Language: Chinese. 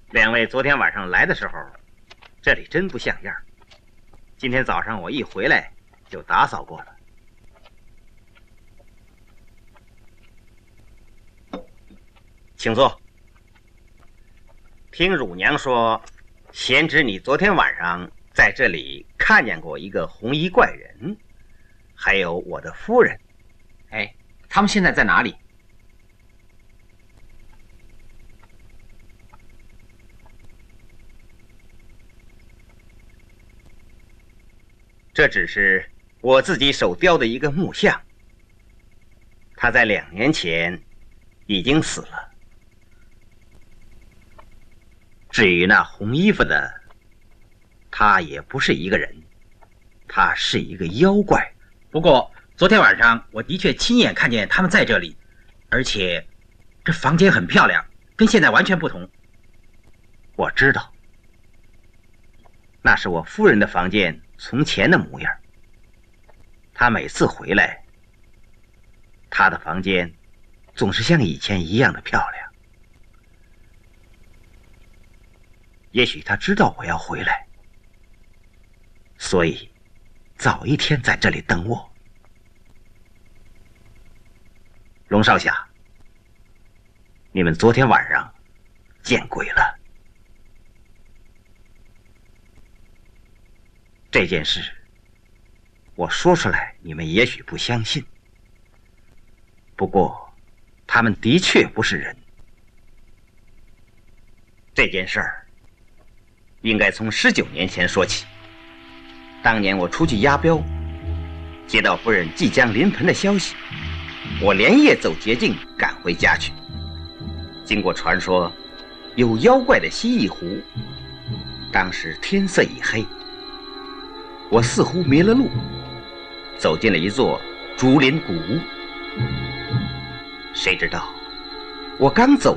两位昨天晚上来的时候，这里真不像样。今天早上我一回来就打扫过了。请坐。听乳娘说，贤侄你昨天晚上在这里看见过一个红衣怪人，还有我的夫人。 哎，他们现在在哪里？ 这只是我自己手雕的一个木像，他在2年前已经死了。至于那红衣服的，他也不是一个人，他是一个妖怪。 不过昨天晚上我的确亲眼看见他们在这里，而且这房间很漂亮，跟现在完全不同。 我知道，那是我夫人的房间从前的模样。她每次回来，她的房间总是像以前一样的漂亮。也许她知道我要回来，所以早一天在这里等我。龙少侠，你们昨天晚上见鬼了。这件事我说出来你们也许不相信，不过他们的确不是人。这件事儿应该从19年前说起。当年我出去押镖，接到夫人即将临盆的消息，我连夜走捷径赶回家去。经过传说有妖怪的蜥蜴湖，当时天色已黑，我似乎迷了路，走进了一座竹林古屋。谁知道我刚走